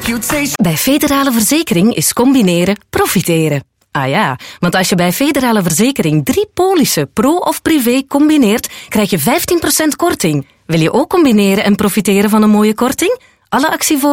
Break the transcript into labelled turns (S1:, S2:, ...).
S1: reputation.
S2: Bij Federale Verzekering is combineren profiteren. Ah ja, want als je bij Federale Verzekering 3 polissen, pro of privé, combineert, krijg je 15% korting. Wil je ook combineren en profiteren van een mooie korting? Alle actievoorwaarden